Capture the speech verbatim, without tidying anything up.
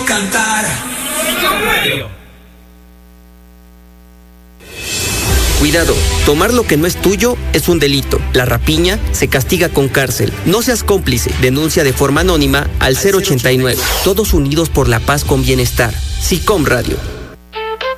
cantar. Cuidado, tomar lo que no es tuyo es un delito. La rapiña se castiga con cárcel. No seas cómplice. Denuncia de forma anónima al cero ochenta y nueve. Todos unidos por la paz con bienestar. SICOM Radio.